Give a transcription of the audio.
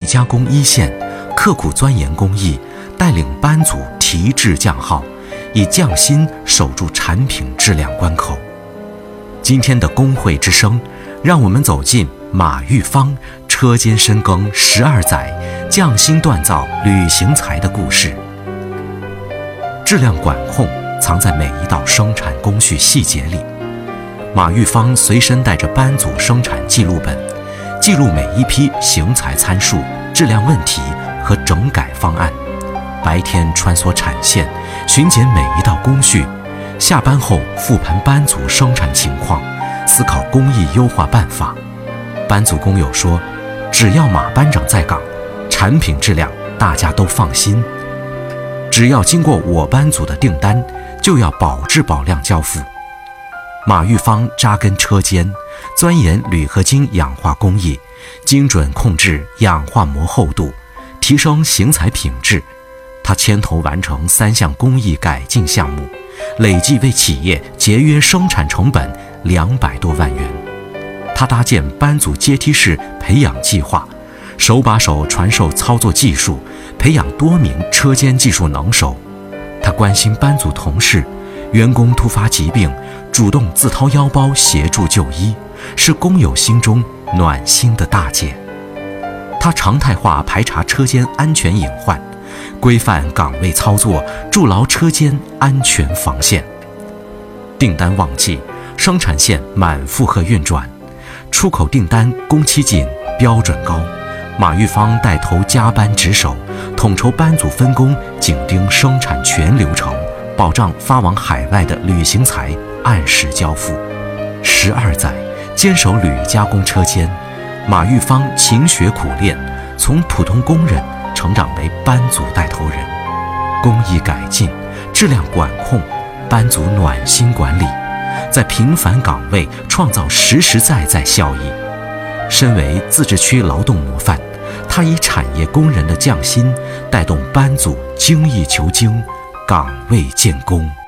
加工一线，刻苦钻研工艺，带领班组提质降耗，以匠心守住产品质量关口。今天的工会之声，让我们走进马玉芳车间深耕12载，匠心锻造旅行材的故事。质量管控藏在每一道生产工序细节里。马玉芳随身带着班组生产记录本，记录每一批型材参数、质量问题和整改方案。白天穿梭产线，巡检每一道工序，下班后复盘班组生产情况，思考工艺优化办法。班组工友说，只要马班长在岗，产品质量大家都放心。只要经过我班组的订单，就要保质保量交付。马玉芳扎根车间，钻研铝合金氧化工艺，精准控制氧化膜厚度，提升型材品质。他牵头完成3项工艺改进项目，累计为企业节约生产成本200多万元。他搭建班组阶梯式培养计划，手把手传授操作技术，培养多名车间技术能手。他关心班组同事，员工突发疾病，主动自掏腰包协助就医，是工友心中暖心的大姐。他常态化排查车间安全隐患，规范岗位操作，筑牢车间安全防线。订单旺季，生产线满负荷运转，出口订单工期紧，标准高。马玉芳带头加班值守，统筹班组分工，紧盯生产全流程，保障发往海外的旅行材按时交付。12载，坚守铝加工车间，马玉芳勤学苦练，从普通工人成长为班组带头人。工艺改进，质量管控，班组暖心管理，在平凡岗位创造实实在在效益。身为自治区劳动模范，他以产业工人的匠心，带动班组精益求精，岗位建功。